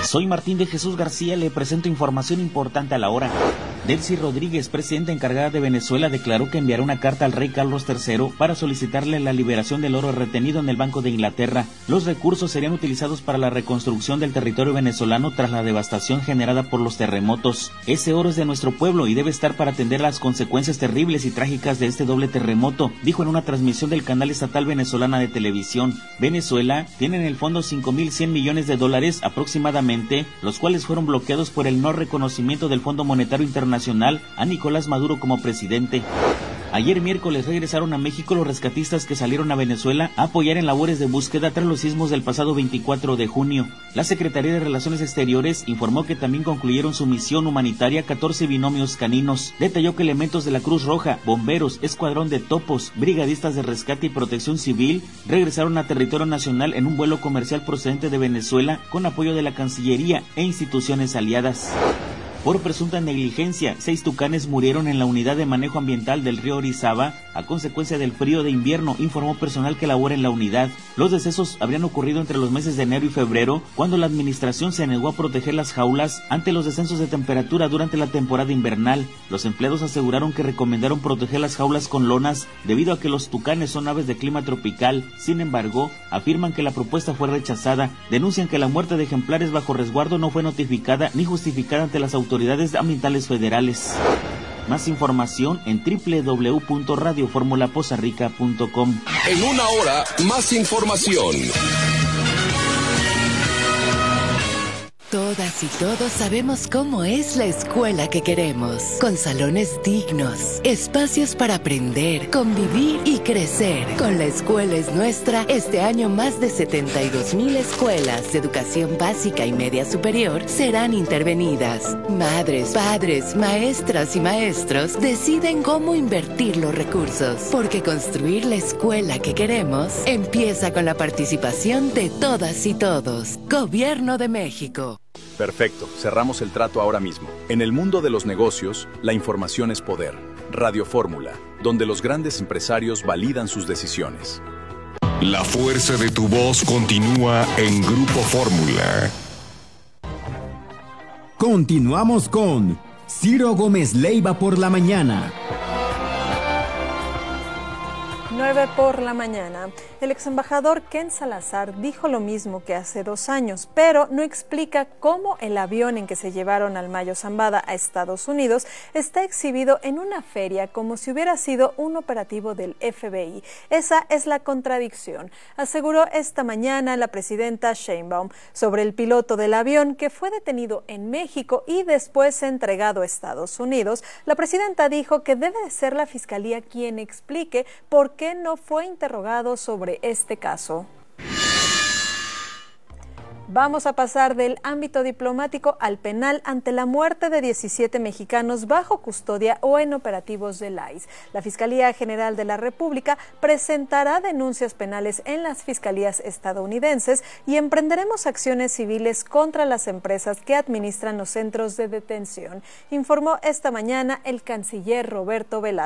Soy Martín de Jesús García, le presento información importante a la hora. Delcy Rodríguez, presidenta encargada de Venezuela, declaró que enviará una carta al rey Carlos III para solicitarle la liberación del oro retenido en el Banco de Inglaterra. Los recursos serían utilizados para la reconstrucción del territorio venezolano tras la devastación generada por los terremotos. Ese oro es de nuestro pueblo y debe estar para atender las consecuencias terribles y trágicas de este doble terremoto, dijo en una transmisión del canal estatal venezolana de televisión. Venezuela tiene en el fondo $5.100 millones aproximadamente, los cuales fueron bloqueados por el no reconocimiento del Fondo Monetario Internacional a Nicolás Maduro como presidente. Ayer miércoles regresaron a México los rescatistas que salieron a Venezuela a apoyar en labores de búsqueda tras los sismos del pasado 24 de junio. La Secretaría de Relaciones Exteriores informó que también concluyeron su misión humanitaria 14 binomios caninos. Detalló que elementos de la Cruz Roja, bomberos, escuadrón de topos, brigadistas de rescate y protección civil regresaron a territorio nacional en un vuelo comercial procedente de Venezuela con apoyo de la Cancillería e instituciones aliadas. Por presunta negligencia, 6 tucanes murieron en la unidad de manejo ambiental del río Orizaba a consecuencia del frío de invierno, informó personal que labora en la unidad. Los decesos habrían ocurrido entre los meses de enero y febrero, cuando la administración se negó a proteger las jaulas ante los descensos de temperatura durante la temporada invernal. Los empleados aseguraron que recomendaron proteger las jaulas con lonas debido a que los tucanes son aves de clima tropical. Sin embargo, afirman que la propuesta fue rechazada. Denuncian que la muerte de ejemplares bajo resguardo no fue notificada ni justificada ante las autoridades ambientales federales. Más información en www.radioformulapozarrica.com. En una hora, más información. Todas y todos sabemos cómo es la escuela que queremos, con salones dignos, espacios para aprender, convivir y crecer. Con La Escuela es Nuestra, este año más de 72,000 escuelas de educación básica y media superior serán intervenidas. Madres, padres, maestras y maestros deciden cómo invertir los recursos, porque construir la escuela que queremos empieza con la participación de todas y todos. Gobierno de México. Perfecto, cerramos el trato ahora mismo. En el mundo de los negocios, la información es poder. Radio Fórmula, donde los grandes empresarios validan sus decisiones. La fuerza de tu voz continúa en Grupo Fórmula. Continuamos con Ciro Gómez Leiva por la mañana. 9 por la mañana. El exembajador Ken Salazar dijo lo mismo que hace 2 años, pero no explica cómo el avión en que se llevaron al Mayo Zambada a Estados Unidos está exhibido en una feria como si hubiera sido un operativo del FBI. Esa es la contradicción, aseguró esta mañana la presidenta Sheinbaum sobre el piloto del avión que fue detenido en México y después entregado a Estados Unidos. La presidenta dijo que debe de ser la Fiscalía quien explique por qué no fue interrogado sobre este caso. Vamos a pasar del ámbito diplomático al penal ante la muerte de 17 mexicanos bajo custodia o en operativos del ICE. La Fiscalía General de la República presentará denuncias penales en las fiscalías estadounidenses y emprenderemos acciones civiles contra las empresas que administran los centros de detención, informó esta mañana el canciller Roberto Velasco.